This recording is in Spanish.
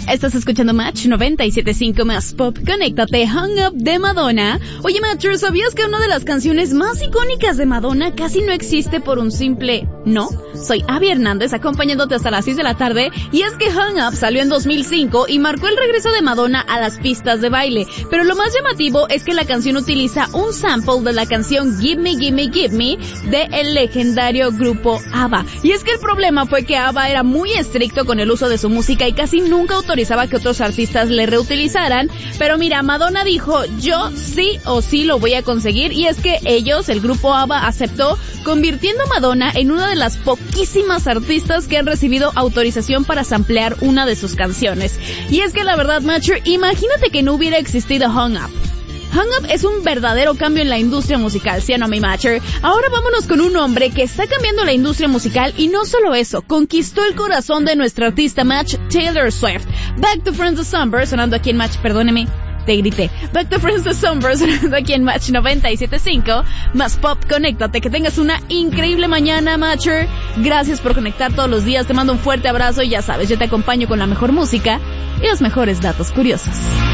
Estás escuchando Match 97.5 más Pop. Conéctate, Hung Up de Madonna. Oye, Matcher, ¿sabías que una de las canciones más icónicas de Madonna casi no existe por un simple no? Soy Abby Hernández, acompañándote hasta las 6 de la tarde. Y es que Hung Up salió en 2005 y marcó el regreso de Madonna a las pistas de baile. Pero lo más llamativo es que la canción utiliza un sample de la canción Give Me, Give Me, Give Me de el legendario grupo ABBA. Y es que el problema fue que ABBA era muy estricto con el uso de su música y casi nunca autorizaba que otros artistas le reutilizaran. Pero mira, Madonna dijo, yo sí o sí lo voy a conseguir, y es que ellos, el grupo ABBA, aceptó, convirtiendo a Madonna en una de las poquísimas artistas que han recibido autorización para samplear una de sus canciones. Y es que la verdad, Matcher, imagínate que no hubiera existido Hung Up. Hung Up es un verdadero cambio en la industria musical, ¿sí o no, mi Matcher? Ahora vámonos con un hombre que está cambiando la industria musical, y no solo eso, conquistó el corazón de nuestra artista Match, Taylor Swift. Back to Friends the Summer, sonando aquí en Match, perdóneme, te grité. Back to Friends the Summer, sonando aquí en Match 97.5, más Pop. Conéctate, que tengas una increíble mañana, Matcher. Gracias por conectar todos los días, te mando un fuerte abrazo y ya sabes, yo te acompaño con la mejor música y los mejores datos curiosos.